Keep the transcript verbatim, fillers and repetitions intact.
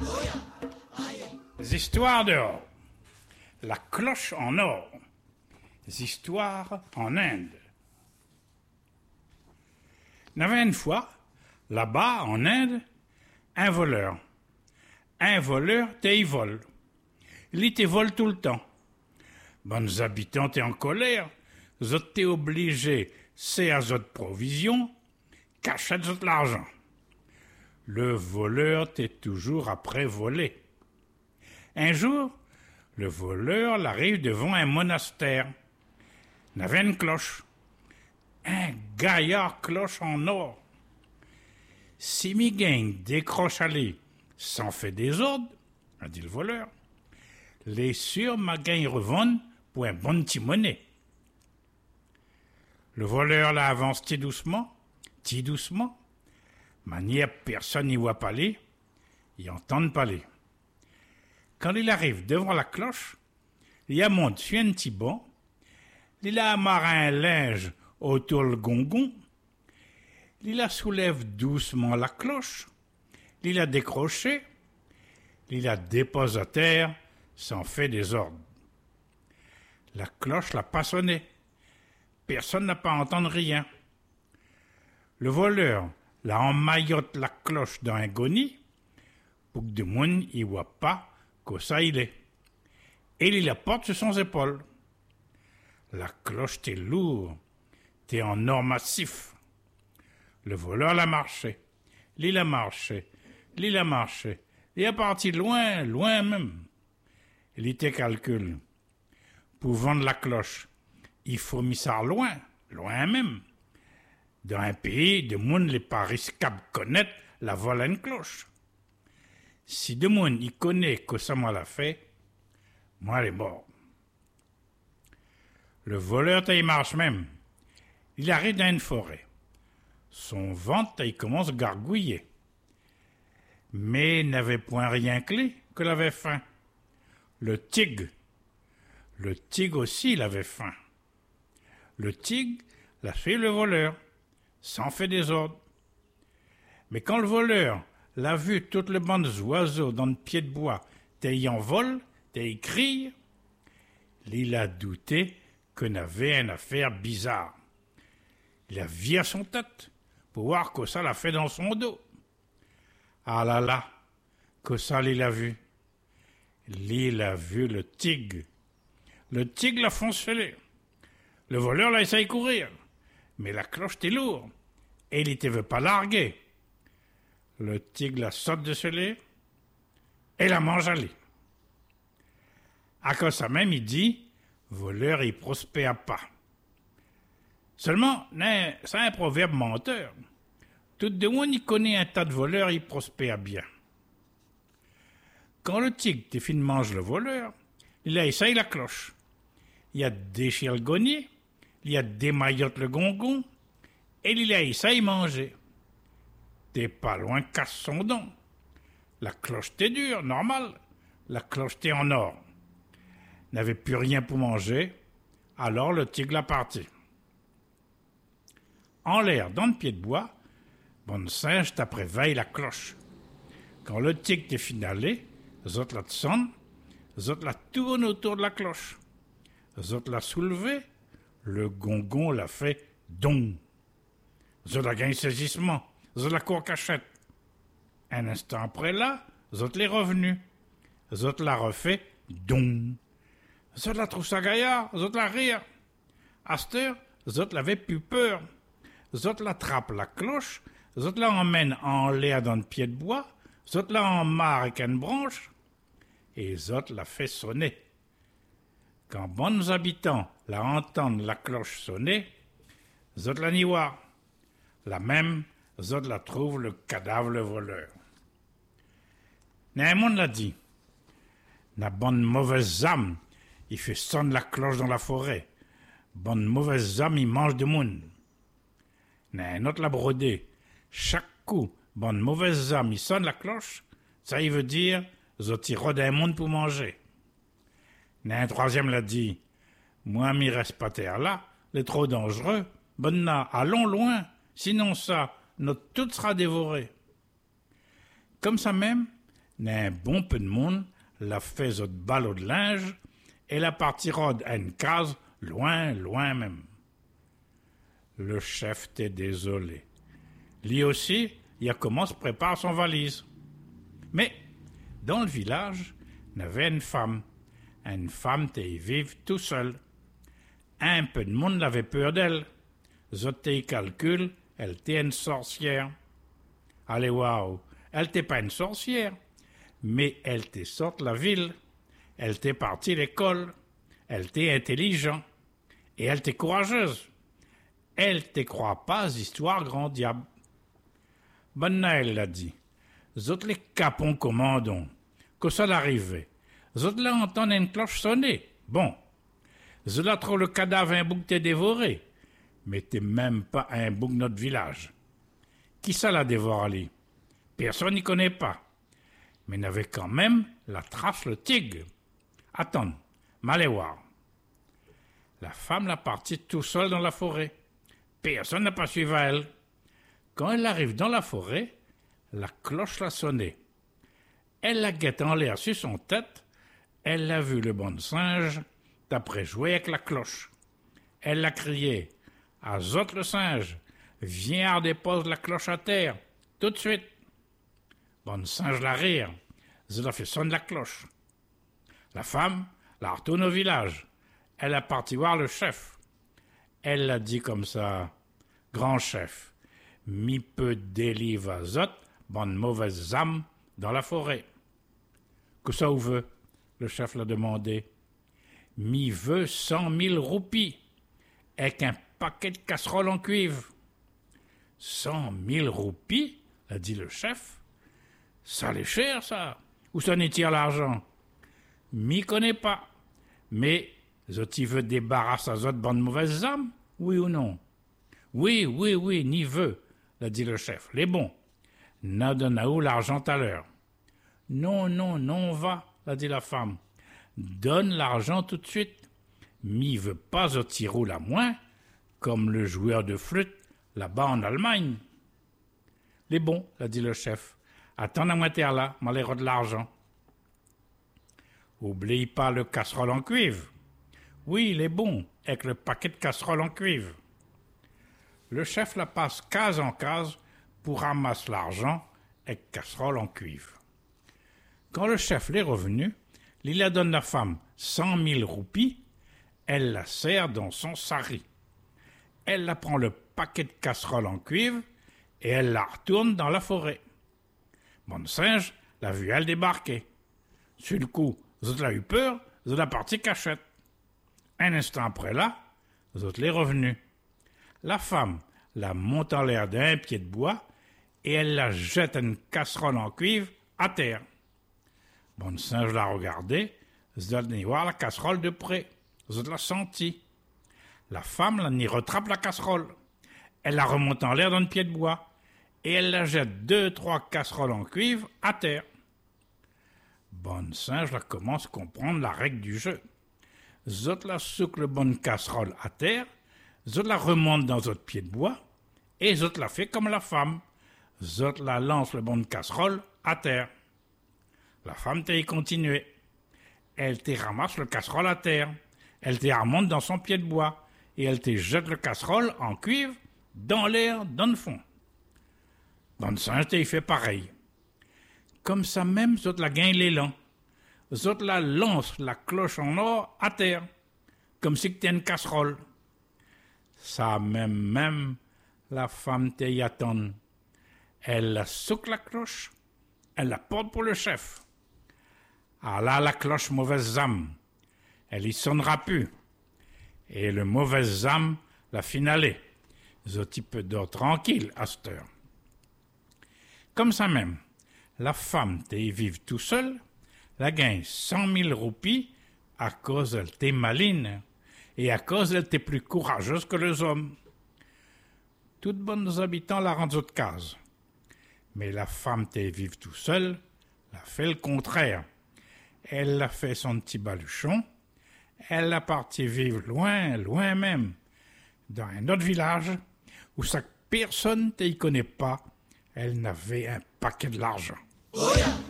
Histoires dehors. La cloche en or. Histoires en Inde. Il y avait une fois, là-bas en Inde, un voleur. Un voleur, t'es il vole. Il était vole tout le temps. Bonnes habitants, t'es en colère. Zot t'es obligé, c'est à zot provision, cachette zot l'argent. Le voleur t'est toujours après voler. Un jour, le voleur arrive devant un monastère. Il y avait une cloche. Un gaillard cloche en or. Si mi gang décroche aller sans fait des ordres, a dit le voleur, les sûrs ma gang revendent pour un bon petit monnaie. Le voleur la avance ti doucement, ti doucement, manière personne n'y voit parler, y entend parler. Quand il arrive devant la cloche, il y a monte sur un petit banc, il a amarré un linge autour le gongon, il la soulève doucement la cloche, il la décroché, il la dépose à terre sans fait des ordres. La cloche l'a pas sonné. Personne n'a pas entendu rien. Le voleur la emmaillote la cloche dans un goni pour que de monde y voit pas que ça il est. Et il la porte sur son épaule. La cloche t'est lourd, t'es en or massif. Le voleur l'a marché, il a marché, il a marché, il est parti loin, loin même. Il était calcul. Pour vendre la cloche, il faut mis ça loin, loin même. Dans un pays, de monde n'est pas risquable connaître la vol à une cloche. Si de monde y connaît que ça m'a l'a fait, moi elle est mort. Le voleur il marche même. Il arrive dans une forêt. Son ventre il commence à gargouiller. Mais il n'avait point rien clé que l'avait faim. Le tigre. Le tigre aussi il avait faim. Le tigre l'a fait le voleur, sans fait des ordres. Mais quand le voleur l'a vu toutes les bandes d'oiseaux dans le pied de bois, t'es en vol, t'es crie, il a douté qu'on avait une affaire bizarre. Il a viré son tête pour voir que ça l'a fait dans son dos. Ah là là, que ça il a vu. Il a vu le tigre. Le tigre l'a foncé. Le voleur l'a essayé de courir, mais la cloche était lourde et il ne veut pas larguer. Le tigre la saute de scellé et la mange à lit. À cause ça même, il dit, voleur il prospère pas. Seulement, c'est un proverbe menteur. Tout le monde il connaît un tas de voleurs, il prospère bien. Quand le tigre te fin de manger le voleur, il a essayé la cloche. Il a déchiré le gonier, il a démailloté le gongon, et il a essayé de manger. T'es pas loin casse son don. La cloche t'est dure, normal. La cloche t'est en or. N'avait plus rien pour manger, alors le tigre l'a parti. En l'air, dans le pied de bois, bon singe t'après veille la cloche. Quand le tigre t'est finalé, zot la sonne, zot la tourne autour de la cloche. Zot l'a soulevé, le gongon l'a fait don. Zot a gagné saisissement, zot la cour cachette. Un instant après là, zot l'est revenu. Zot l'a refait don. Zot la trouve ça gaillard, zot la rire. À cette heure, zot l'avait plus peur. Zot l'attrape la cloche, zot la emmène en l'air dans le pied de bois, zot la emmarre avec une branche, et zot la fait sonner. Quand bons habitants la entendent la cloche sonner, zot la n'y voient. La même, zot la trouve le cadavre le voleur. Néanmoins l'a dit, la bonne mauvaise âme, il fait sonner la cloche dans la forêt. Bonne mauvaise âme, il mange de monde. Un autre l'a brodé. Chaque coup, bonne mauvaise âme, il sonne la cloche, ça il veut dire, zot il rôde un monde pour manger. Un troisième l'a dit, moi m'y reste pas terre là, c'est trop dangereux, bonne na, allons loin, sinon ça, notre tout sera dévoré. Comme ça même, N'a un bon peu de monde la fait autre ballot de linge et la partira à une case loin, loin même. Le chef était désolé. Lui aussi, il a commencé à préparer son valise. Mais, dans le village, il y avait une femme. Une femme était vive tout seule. Un peu de monde avait peur d'elle. Zoté calcul, elle était une sorcière. Allez, waouh, elle n'était pas une sorcière, mais elle était sortie de la ville. Elle était partie à l'école. Elle était intelligente. Et elle était courageuse. Elle te croit pas, histoire grand diable. Bonne Noël, l'a dit. Zot les capons commandons. Que ça l'arrivait. Zot là entendent une cloche sonner. Bon. Zot là trop le cadavre un bouc t'est dévoré. Mais t'es même pas un bouc de notre village. Qui ça l'a dévoré? Personne n'y connaît pas. Mais n'avait quand même la trace le tigre. Attends, m'allez voir. La femme l'a partie tout seule dans la forêt. Personne n'a pas suivi à elle. Quand elle arrive dans la forêt, la cloche l'a sonné. Elle la guette en l'air sur son tête. Elle a vu le bon singe d'après jouer avec la cloche. Elle l'a crié « Azote le singe, viens dépose la cloche à terre, tout de suite !» Bon singe la rire, elle a fait sonner la cloche. La femme la retourne au village. Elle a parti voir le chef. Elle l'a dit comme ça, « Grand chef, mi peu délivre azot, bonne mauvaise âme, dans la forêt. » « Que ça vous veut ?» le chef l'a demandé. « Mi veut cent mille roupies, avec un paquet de casseroles en cuivre. »« Cent mille roupies ?» a dit le chef. « Ça l'est cher, ça. Où ça n'y tire l'argent ?»« Mi connais pas. Mais, zoti veut débarrasser azot, bonne mauvaise âme, oui ou non ?»« Oui, oui, oui, ni veut, » l'a dit le chef. « Les bons. N'a donne à où l'argent à l'heure. »« Non, non, non, va, » l'a dit la femme. « Donne l'argent tout de suite. Mi veut pas au tirou la moins, comme le joueur de flûte là-bas en Allemagne. »« Les bons, » l'a dit le chef. « Attends à moitié là, malheureux de l'argent. »« Oublie pas le casserole en cuivre. »« Oui, les bons, avec le paquet de casseroles en cuivre. » Le chef la passe case en case pour ramasser l'argent avec casserole en cuivre. Quand le chef l'est revenu, il la donne la femme cent mille roupies, elle la serre dans son sari. Elle la prend le paquet de casseroles en cuivre et elle la retourne dans la forêt. Bon singe l'a vu elle débarquer. Sur le coup, Zot a eu peur, Zot a parti cachette. Un instant après là, Zot l'est revenu. La femme la monte en l'air d'un pied de bois et elle la jette une casserole en cuivre à terre. Bon singe l'a regardé, Zot n'y voir la casserole de près. Zot l'a senti. La femme là n'y retrape la casserole. Elle la remonte en l'air d'un pied de bois et elle la jette deux, trois casseroles en cuivre à terre. Bon singe là commence à comprendre la règle du jeu. Zot la souque le bonne casserole à terre, Zot la remonte dans Zot pied de bois et Zot la fait comme la femme. Zot la lance le bonne casserole à terre. La femme t'y continué. Elle te ramasse le casserole à terre. Elle te remonte dans son pied de bois et elle te jette le casserole en cuivre dans l'air, dans le fond. Bon singe t'y fait pareil. Comme ça même, Zot la gagne l'élan. Zot la lance la cloche en or à terre, comme si c'était une casserole. Ça même, même, la femme t'y attend. Elle la souque la cloche, elle la porte pour le chef. Ah là, la cloche mauvaise âme, elle y sonnera plus. Et le mauvaise âme, la finale. Zot y peut dormir tranquille à cette heure. Comme ça même, la femme t'y vive tout seul, la gagne cent mille roupies à cause elle t'est maline et à cause elle t'est plus courageuse que les hommes. Toutes bonnes habitants la rendent autre case. Mais la femme t'y vive tout seul, la fait le contraire. Elle a fait son petit baluchon, elle a parti vivre loin, loin même, dans un autre village où chaque personne t'y connaît pas, elle n'avait un paquet de l'argent. Oh yeah.